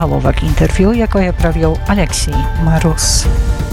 Заголовак інтэрв'ю, якое правёў Алексей Маруз.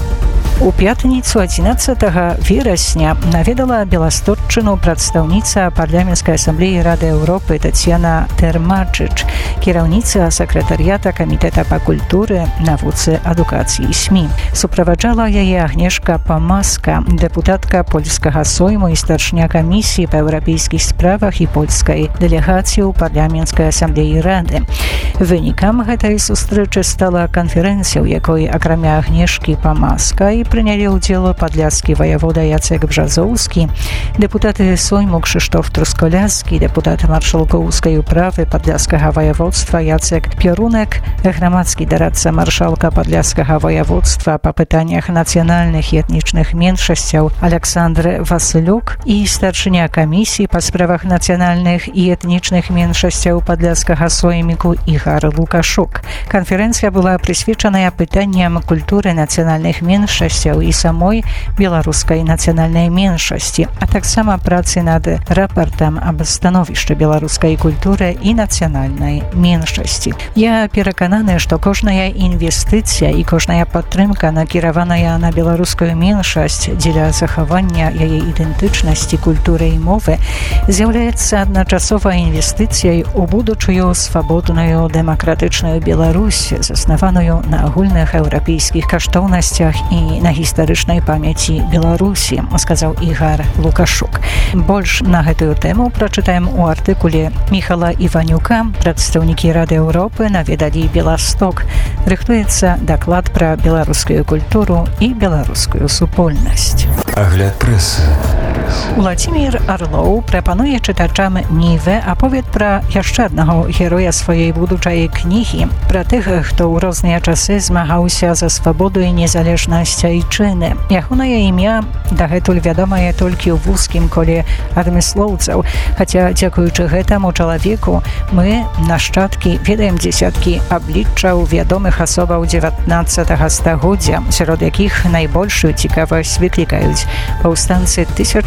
У пятніцу 11 верасня наведала Беласточчыну прадстаўніца парламенцкай асамблеі Рады Еўропы Тацьяна Тэрмачыч, кіраўніца сакратарыята камітэта па культуры, навуцы, адукацыі і СМІ. Суправаджала яе Агнешка Памаска, дэпутатка польскага сойму і старшыня камісіі па еўрапейскіх справах і польскай дэлегацыі ў парламенцкай асамблеі Рады. Вынікам гэтай сустрэчы стала канферэнцыя, у якой акрамя Агнешкі Памаска і прынялі ўдзел падляцкі ваявода Яцек Бжазоўскі, дэпутаты сойму Крzysztof Truskoляцкі, дэпутат маршалкоўскай управы падляцкага ваяводства Яцек Пёрунек, грамадскі дарадца маршалка падляцкага ваяводства па пытаннях нацыянальных і этнічных меншасцяў Александр Васылюк і старшыня камісіі па справах нацыянальных і этнічных меншасцяў падляцкага сойміку Ігар Лукашук. Канферэнцыя была прысвечаная пытанням культуры нацыянальных меншасцяў і самой беларускай нацыянальнай меншасці, а таксама працы над рапартам аб становішчы беларускай культуры і нацыянальнай меншасці. Я перакананы, што кожная інвестыцыя і кожная падтрымка, накіраваная на беларускую меншасць дзеля захавання яе ідэнтычнасці, культуры і мовы, з'яўляецца адначасова інвестыцыяй у будучую свабодную дэмакратычную Беларусь, заснаваную на агульных еўрапейскіх каштоўнасцях і на гістарычнай памяці Беларусі, сказаў Ігар Лукашук. Больш на гэтую тэму прачытаем у артыкуле Міхала Іванюка. Прадстаўнікі Рады Еўропы наведалі Беласток. Рыхтуецца даклад пра беларускую культуру і беларускую супольнасць. Агляд прэсы. Уладзімір Арлоў прапануе чытачам Ніве аповед пра яшчэ аднаго героя сваёй будучай кнігі, пра тых, хто ў розныя часы змагаўся за свабоду і незалежнасць айчыны. Ягонае імя дагэтуль вядомае толькі ў вузкім коле адмыслоўцаў, хаця дзякуючы гэтаму чалавеку мы, нашчадкі, ведаем дзесяткі абліччаў вядомых асобаў 19 стагоддзя, сярод якіх найбольшую цікавасць выклікаюць паўстанцы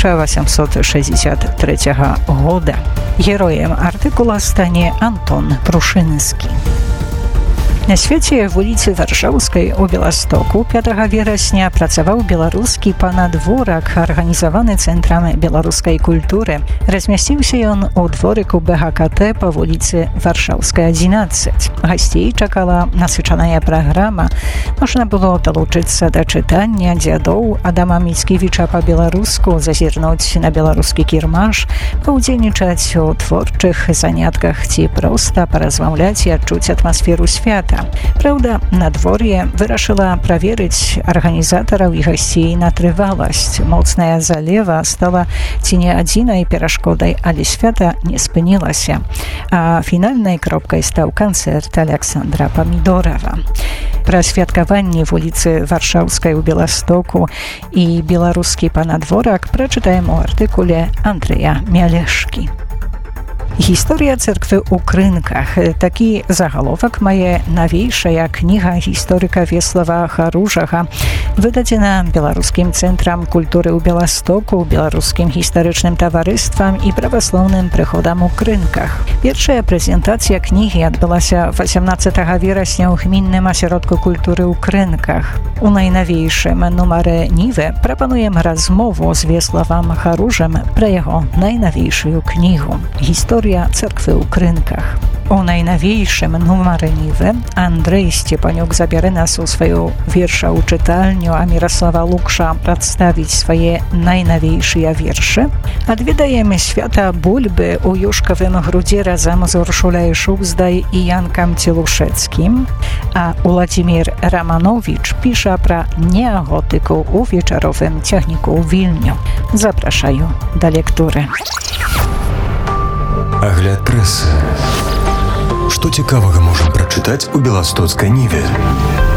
1863 года. Героем артыкула стане Антон Прушынскі. На свеце вуліцы Варшаўскай у Беластоку 5 верасня працаваў беларускі панадворак, арганізаваны цэнтрам беларускай культуры. Размясціўся ён у дворыку БГКТ па вуліцы Варшаўская, 11. Гасцей чакала насычаная праграма. Можна было далучыцца да чытання дзядоў Адама Міцкевіча па-беларуску, зазірнуць на беларускі кірмаш, паўдзельнічаць у творчых занятках ці проста паразмаўляць і адчуць атмасферу свята. Праўда, надвор'е вырашыла праверыць арганізатараў і гасцей на трываласць. Моцная залева стала ці не адзінай перашкодай, але свята не спынілася. А фінальнай кропкай стаў канцэрт Александра Памідорава. Пра святкаванне вуліцы Варшаўскай у Беластоку і беларускі панадворак прачытаем у артыкуле Андрэя Мялешкі. Гісторыя цэрквы ў крынках. Такі загаловак мае навейшая кніга гісторыка Веслава Харужага, выдадзена беларускім цэнтрам культуры ў Беластоку, беларускім гістарычным таварыствам і праваслаўным прыходам у крынках. Першая прэзентацыя кнігі адбылася 18 верасня ў гмінным асяродку культуры ў крынках. У найнавейшым нумары Нівы прапануем размову з Веславам Харужам пра яго найнавейшую кнігу «Гісторыя цэрквы ў крынках». У найнавейшым нумары Нівы Андрэй Сцепанюк забярэ нас у сваю вершаў чытальню, а Міраслава Лукша прадставіць свае найнавейшыя вершы. Адведаем свята бульбы ў юшкавым грудзе разам з Уршуляй Шубздай і Янкам Целушэцкім, а Уладзімір Раманович піша пра неаготыку ў вечаровым цягніку ў Вільню. Запрашаю да лектуры. Агляд прэсы. Што цікавага можам прачытаць у беластоцкай Ніве?